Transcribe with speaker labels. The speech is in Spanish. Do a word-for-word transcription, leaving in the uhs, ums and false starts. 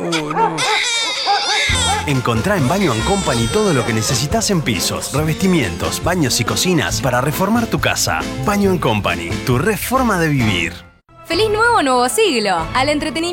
Speaker 1: Oh, no.
Speaker 2: Encontrá en Baño and Company todo lo que necesitas en pisos, revestimientos, baños y cocinas para reformar tu casa. Baño and Company, tu reforma de vivir.
Speaker 3: ¡Feliz nuevo nuevo siglo! Al entretenimiento